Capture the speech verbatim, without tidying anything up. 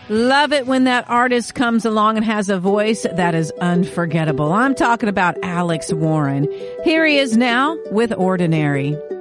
Love it when that artist comes along and has a voice that is unforgettable. I'm talking about Alex Warren. Here he is now with Ordinary.